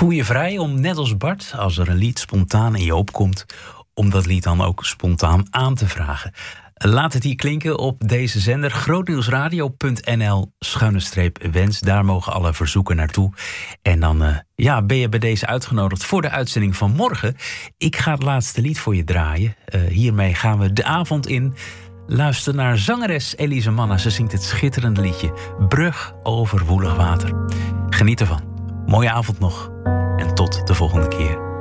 Voel je vrij om, net als Bart, als er een lied spontaan in je opkomt, om dat lied dan ook spontaan aan te vragen. Laat het hier klinken op deze zender grootnieuwsradio.nl/wens. Daar mogen alle verzoeken naartoe. En dan ben je bij deze uitgenodigd voor de uitzending van morgen. Ik ga het laatste lied voor je draaien. Hiermee gaan we de avond in. Luister naar zangeres Elise Manna. Ze zingt het schitterende liedje Brug over woelig water. Geniet ervan. Mooie avond nog. En tot de volgende keer.